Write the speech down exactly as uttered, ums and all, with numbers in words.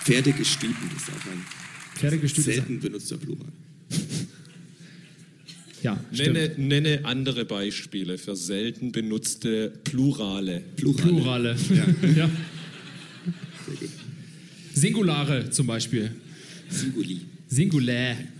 Pferdegestüten ist auch ein Pferdegestüt ist selten benutzter Plural. Ja, stimmt. Nenne, nenne andere Beispiele für selten benutzte Plurale. Plurale. Plurale. Ja. Ja. Sehr gut. Singulare zum Beispiel. Singuli. Singulär.